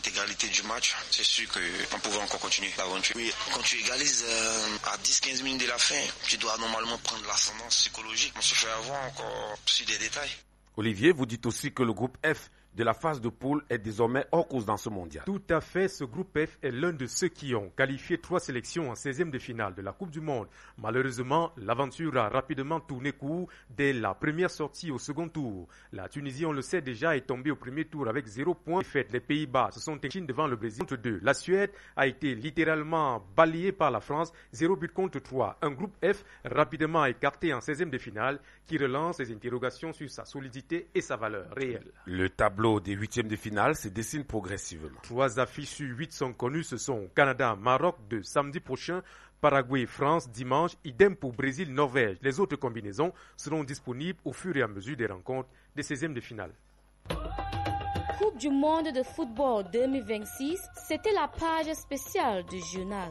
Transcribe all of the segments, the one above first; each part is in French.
l'intégralité du match, c'est sûr qu'on pouvait encore continuer l'aventure. Oui, quand tu égalises à 10-15 minutes de la fin, tu dois normalement prendre l'ascendance psychologique. On se fait avoir encore sur des détails. Olivier, vous dites aussi que le groupe F de la phase de poule est désormais hors cause dans ce mondial. Tout à fait, ce groupe F est l'un de ceux qui ont qualifié 3 sélections en 16e de finale de la Coupe du Monde. Malheureusement, l'aventure a rapidement tourné court dès la première sortie au second tour. La Tunisie, on le sait déjà, est tombée au premier tour avec 0 point. Les Pays-Bas se sont inclinés devant le Brésil contre 2. La Suède a été littéralement balayée par la France, 0 but contre 3. Un groupe F rapidement écarté en 16e de finale qui relance les interrogations sur sa solidité et sa valeur réelle. Le tableau des huitièmes de finale se dessine progressivement. 3 affiches sur 8 sont connues, ce sont Canada-Maroc de samedi prochain, Paraguay-France dimanche, idem pour Brésil-Norvège. Les autres combinaisons seront disponibles au fur et à mesure des rencontres des 16e de finale. Coupe du monde de football 2026, c'était la page spéciale du journal.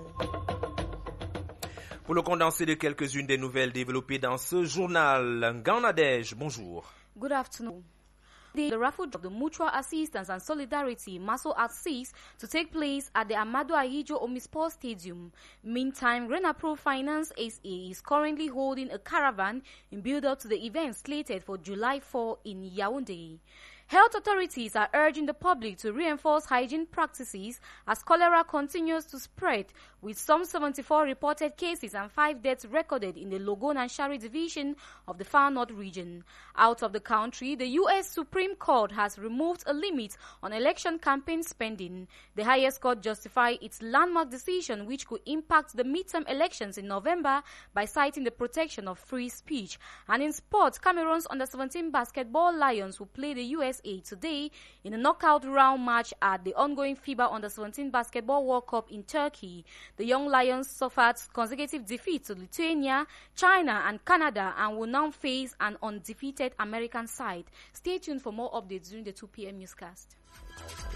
Pour le condensé de quelques-unes des nouvelles développées dans ce journal, Ganadej, bonjour. Good afternoon. The raffle of the Mutual Assistance and Solidarity Maso at 6 to take place at the Amadou Ahidjo Omispor Stadium. Meantime, Renapro Finance SA is currently holding a caravan in build-up to the event slated for July 4 in Yaoundé. Health authorities are urging the public to reinforce hygiene practices as cholera continues to spread, with some 74 reported cases and 5 deaths recorded in the Logon and Shari division of the Far North region. Out of the country, the U.S. Supreme Court has removed a limit on election campaign spending. The highest court justified its landmark decision, which could impact the midterm elections in November, by citing the protection of free speech. And in sports, Cameroon's under-17 basketball Lions will play the USA today in a knockout round match at the ongoing FIBA Under-17 Basketball World Cup in Turkey. The young Lions suffered consecutive defeats to Lithuania, China and Canada and will now face an undefeated American side. Stay tuned for more updates during the 2 p.m. newscast.